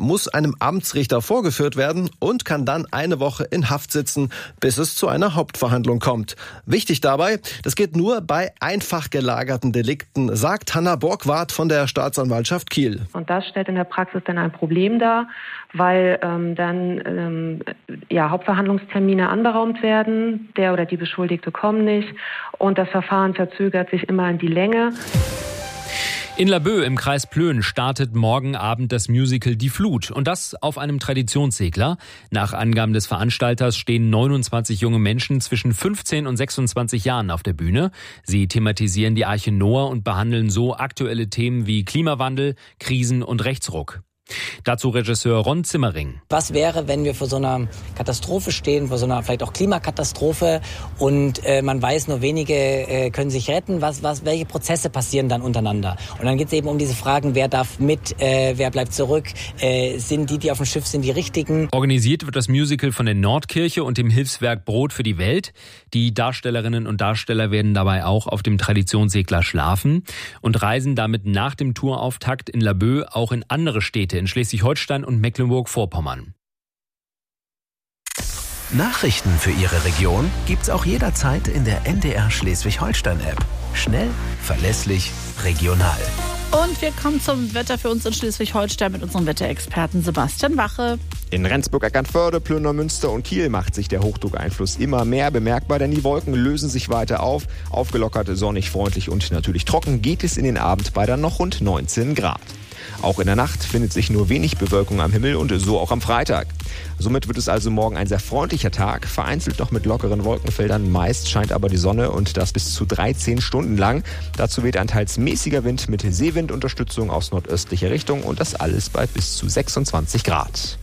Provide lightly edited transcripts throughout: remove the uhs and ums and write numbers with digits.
muss einem Amtsrichter vorgeführt werden und kann dann eine Woche in Haft sitzen, bis es zu einer Hauptverhandlung kommt. Wichtig dabei, das geht nur bei einfach gelagerten Delikten, sagt Hanna Borgwardt von der Staatsanwaltschaft Kiel. Und das stellt in der Praxis dann ein Problem dar, weil Hauptverhandlungstermine anberaumt werden, der oder die Beschuldigte kommen nicht und das Verfahren verzögert sich immer in die Länge. In Laboe im Kreis Plön startet morgen Abend das Musical Die Flut. Und das auf einem Traditionssegler. Nach Angaben des Veranstalters stehen 29 junge Menschen zwischen 15 und 26 Jahren auf der Bühne. Sie thematisieren die Arche Noah und behandeln so aktuelle Themen wie Klimawandel, Krisen und Rechtsruck. Dazu Regisseur Ron Zimmering. Was wäre, wenn wir vor so einer Katastrophe stehen, vor so einer vielleicht auch Klimakatastrophe und man weiß, nur wenige können sich retten? Welche Prozesse passieren dann untereinander? Und dann geht es eben um diese Fragen, wer darf mit, wer bleibt zurück, sind die auf dem Schiff, sind die richtigen? Organisiert wird das Musical von der Nordkirche und dem Hilfswerk Brot für die Welt. Die Darstellerinnen und Darsteller werden dabei auch auf dem Traditionssegler schlafen und reisen damit nach dem Tourauftakt in Laboe auch in andere Städte in Schleswig-Holstein und Mecklenburg-Vorpommern. Nachrichten für Ihre Region gibt's auch jederzeit in der NDR Schleswig-Holstein-App. Schnell, verlässlich, regional. Und wir kommen zum Wetter für uns in Schleswig-Holstein mit unserem Wetterexperten Sebastian Wache. In Rendsburg, Eckernförde, Plöner, Münster und Kiel macht sich der Hochdruckeinfluss immer mehr bemerkbar, denn die Wolken lösen sich weiter auf. Aufgelockert, sonnig, freundlich und natürlich trocken geht es in den Abend bei dann noch rund 19 Grad. Auch in der Nacht findet sich nur wenig Bewölkung am Himmel und so auch am Freitag. Somit wird es also morgen ein sehr freundlicher Tag, vereinzelt noch mit lockeren Wolkenfeldern. Meist scheint aber die Sonne und das bis zu 13 Stunden lang. Dazu weht ein teils mäßiger Wind mit Seewindunterstützung aus nordöstlicher Richtung und das alles bei bis zu 26 Grad.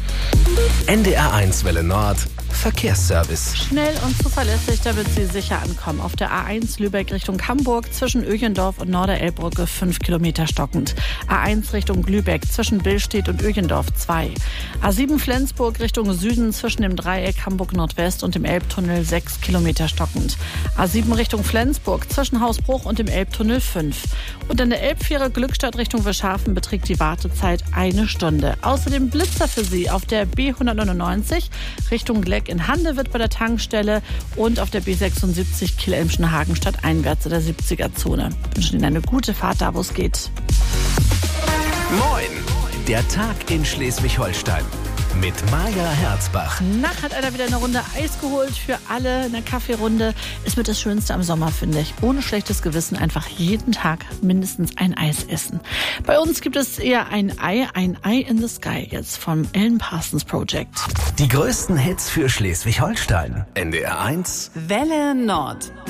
NDR1 Welle Nord, Verkehrsservice. Schnell und zuverlässig, damit Sie sicher ankommen. Auf der A1 Lübeck Richtung Hamburg zwischen Öjendorf und Norderelbbrücke 5 Kilometer stockend. A1 Richtung Lübeck zwischen Billstedt und Öjendorf 2. A7 Flensburg Richtung Süden zwischen dem Dreieck Hamburg Nordwest und dem Elbtunnel 6 Kilometer stockend. A7 Richtung Flensburg zwischen Hausbruch und dem Elbtunnel 5. Und an der Elbfähre Glückstadt Richtung Wischhafen beträgt die Wartezeit 1 Stunde. Außerdem Blitzer für Sie auf der B199 Richtung Gleck in Hande wird bei der Tankstelle und auf der B76 Kiel-Elmschen-Hagenstadt einwärts in der 70er-Zone. Wir wünschen Ihnen eine gute Fahrt da, wo es geht. Moin! Der Tag in Schleswig-Holstein mit Maja Herzbach. Na, hat einer wieder eine Runde Eis geholt für alle, eine Kaffeerunde. Ist mit das Schönste am Sommer, finde ich. Ohne schlechtes Gewissen einfach jeden Tag mindestens ein Eis essen. Bei uns gibt es eher ein Eye in the Sky jetzt vom Alan Parsons Project. Die größten Hits für Schleswig-Holstein. NDR 1 Welle Nord.